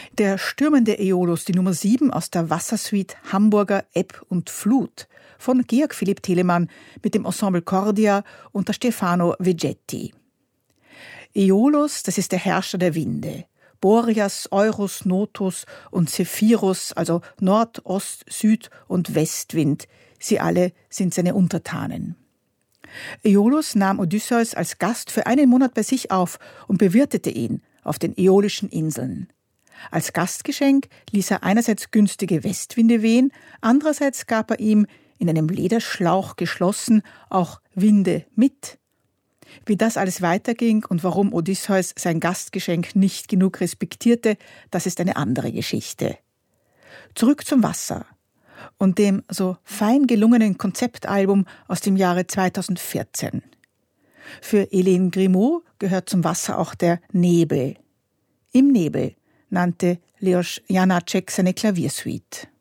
Der stürmende Aeolus, die Nummer 7 aus der Wassersuite Hamburger Ebb und Flut von Georg Philipp Telemann mit dem Ensemble Cordia unter Stefano Vegetti. Aeolus, das ist der Herrscher der Winde. Boreas, Eurus, Notus und Zephyrus, also Nord-, Ost-, Süd- und Westwind, sie alle sind seine Untertanen. Aeolus nahm Odysseus als Gast für einen Monat bei sich auf und bewirtete ihn auf den Äolischen Inseln. Als Gastgeschenk ließ er einerseits günstige Westwinde wehen, andererseits gab er ihm, in einem Lederschlauch geschlossen, auch Winde mit. Wie das alles weiterging und warum Odysseus sein Gastgeschenk nicht genug respektierte, das ist eine andere Geschichte. Zurück zum Wasser und dem so fein gelungenen Konzeptalbum aus dem Jahre 2014. Für Hélène Grimaud gehört zum Wasser auch der Nebel. Im Nebel nannte Leos Janáček seine Klaviersuite.